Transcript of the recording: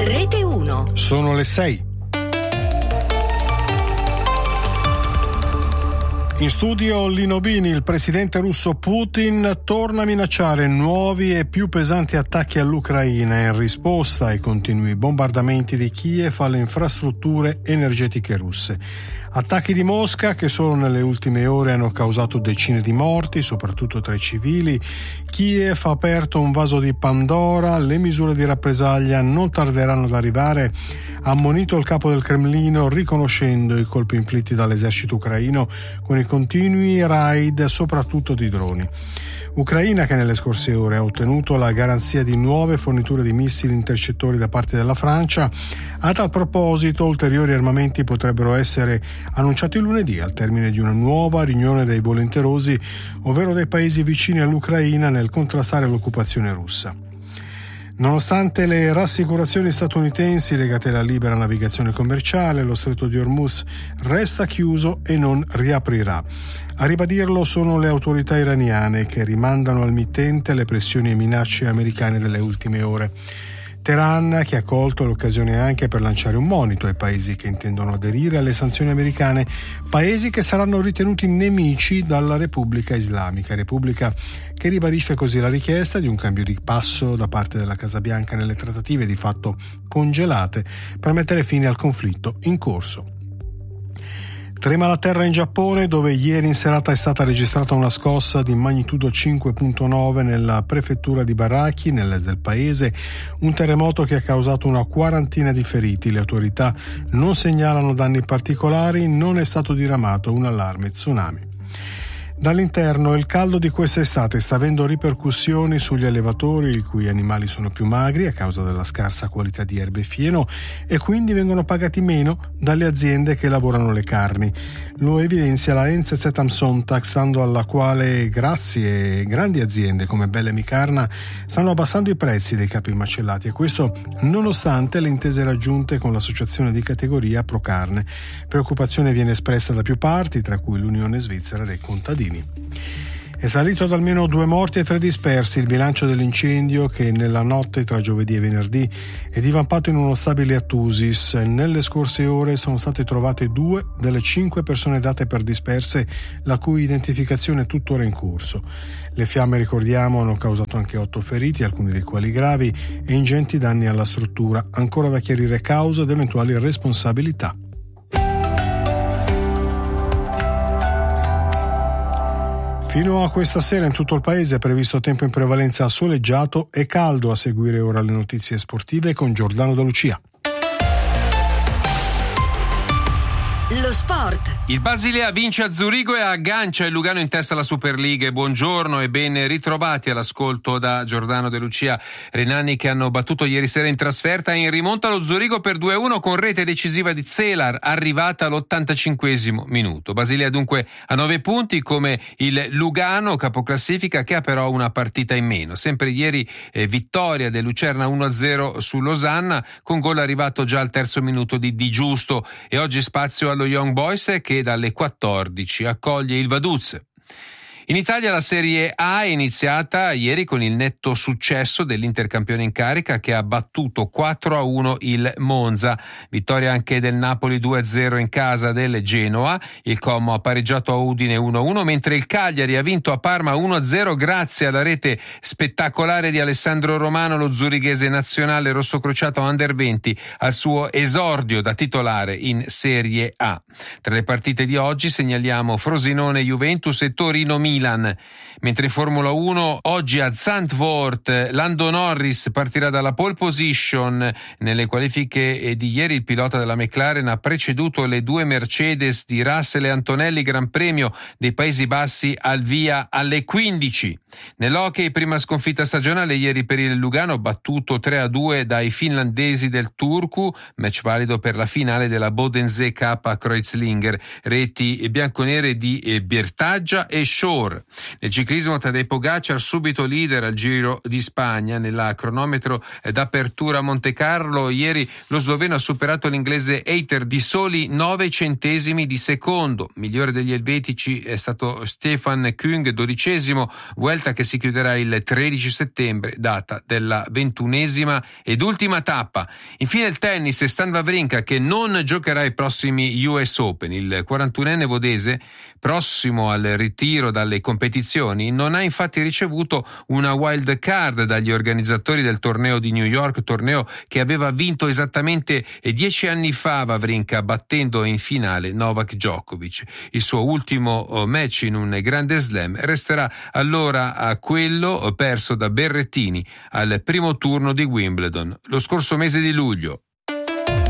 Rete 1. Sono le 6. In studio Lino Bini. Il presidente russo Putin torna a minacciare nuovi e più pesanti attacchi all'Ucraina in risposta ai continui bombardamenti di Kiev alle infrastrutture energetiche russe. Attacchi di Mosca che solo nelle ultime ore hanno causato decine di morti, soprattutto tra i civili. Kiev ha aperto un vaso di Pandora, le misure di rappresaglia non tarderanno ad arrivare, ha ammonito il capo del Cremlino riconoscendo i colpi inflitti dall'esercito ucraino con i continui raid soprattutto di droni. Ucraina che nelle scorse ore ha ottenuto la garanzia di nuove forniture di missili intercettori da parte della Francia. A tal proposito ulteriori armamenti potrebbero essere annunciati lunedì al termine di una nuova riunione dei volenterosi, ovvero dei paesi vicini all'Ucraina nel contrastare l'occupazione russa. Nonostante le rassicurazioni statunitensi legate alla libera navigazione commerciale, lo stretto di Hormuz resta chiuso e non riaprirà. A ribadirlo sono le autorità iraniane che rimandano al mittente le pressioni e minacce americane delle ultime ore. Teheran che ha colto l'occasione anche per lanciare un monito ai paesi che intendono aderire alle sanzioni americane, paesi che saranno ritenuti nemici dalla Repubblica Islamica, repubblica che ribadisce così la richiesta di un cambio di passo da parte della Casa Bianca nelle trattative di fatto congelate per mettere fine al conflitto in corso. Trema la terra in Giappone, dove ieri in serata è stata registrata una scossa di magnitudo 5.9 nella prefettura di Baraki, nell'est del paese, un terremoto che ha causato una quarantina di feriti. Le autorità non segnalano danni particolari, non è stato diramato un allarme tsunami. Dall'interno, il caldo di quest'estate sta avendo ripercussioni sugli allevatori, i cui animali sono più magri a causa della scarsa qualità di erbe e fieno e quindi vengono pagati meno dalle aziende che lavorano le carni. Lo evidenzia la NZZ am Sonntag, stando alla quale grandi aziende come Bellem Carna stanno abbassando i prezzi dei capi macellati, e questo nonostante le intese raggiunte con l'associazione di categoria Procarne. Preoccupazione viene espressa da più parti, tra cui l'Unione Svizzera dei Contadini. È salito ad almeno 2 morti e 3 dispersi il bilancio dell'incendio che nella notte tra giovedì e venerdì è divampato in uno stabile a Thusis. Nelle scorse ore sono state trovate 2 delle 5 persone date per disperse, la cui identificazione è tuttora in corso. Le fiamme, ricordiamo, hanno causato anche 8 feriti, alcuni dei quali gravi, e ingenti danni alla struttura. Ancora da chiarire cause ed eventuali responsabilità. Fino a questa sera in tutto il paese è previsto tempo in prevalenza soleggiato e caldo. A seguire ora le notizie sportive con Giordano Da Lucia. Lo sport. Il Basilea vince a Zurigo e aggancia il Lugano in testa alla Superliga. Buongiorno e ben ritrovati all'ascolto da Giordano De Lucia. Renani che hanno battuto ieri sera in trasferta e in rimonta allo Zurigo per 2-1 con rete decisiva di Zelar, arrivata all'85° minuto. Basilea dunque a 9 punti come il Lugano, capoclassifica, che ha però una partita in meno. Sempre ieri vittoria del Lucerna 1-0 su Losanna con gol arrivato già al 3° minuto di Di Giusto, e oggi spazio allo Young Boys che dalle 14 accoglie il Vaduz. In Italia la Serie A è iniziata ieri con il netto successo dell'Intercampione in carica che ha battuto 4-1 il Monza. Vittoria anche del Napoli 2-0 in casa del Genoa. Il Como ha pareggiato a Udine 1-1, mentre il Cagliari ha vinto a Parma 1-0 grazie alla rete spettacolare di Alessandro Romano, lo zurighese nazionale rossocrociato Under 20, al suo esordio da titolare in Serie A. Tra le partite di oggi segnaliamo Frosinone-Juventus e Torino-Milan. Mentre in Formula 1 oggi a Zandvoort Lando Norris partirà dalla pole position. Nelle qualifiche di ieri il pilota della McLaren ha preceduto le 2 Mercedes di Russell e Antonelli, Gran Premio dei Paesi Bassi al via alle 15. Nell'hockey prima sconfitta stagionale ieri per il Lugano, battuto 3-2 dai finlandesi del Turku, match valido per la finale della Bodensee Cup a Kreuzlinger. Reti bianconere di Birtaggia e Shore. Tour. Nel ciclismo Tadej Pogacar subito leader al Giro di Spagna nella cronometro d'apertura a Monte Carlo. Ieri lo sloveno ha superato l'inglese Hayter di soli 9 centesimi di secondo. Migliore degli elvetici è stato Stefan Küng, 12°, Vuelta che si chiuderà il 13 settembre, data della 21ª ed ultima tappa. Infine il tennis, Stan Wawrinka che non giocherà i prossimi US Open. Il 41enne vodese, prossimo al ritiro dalle competizioni, non ha infatti ricevuto una wild card dagli organizzatori del torneo di New York, torneo che aveva vinto esattamente 10 anni fa Wawrinka, battendo in finale Novak Djokovic. Il suo ultimo match in un grande slam resterà allora a quello perso da Berrettini al primo turno di Wimbledon lo scorso mese di luglio.